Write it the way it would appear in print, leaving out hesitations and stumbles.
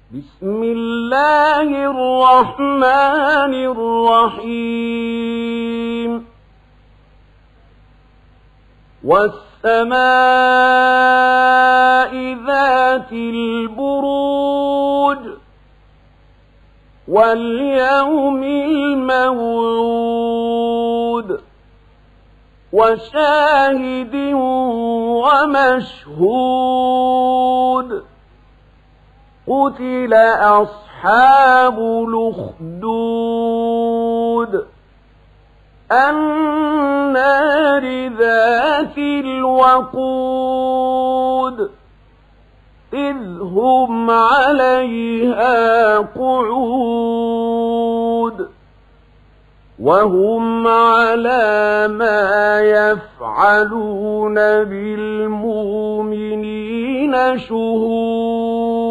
بسم الله الرحمن الرحيم والسماء ذات البروج واليوم الموعود وشاهد ومشهود قتل أصحاب الأخدود النار ذات الوقود إذ هم عليها قعود وهم على ما يفعلون بالمؤمنين شهود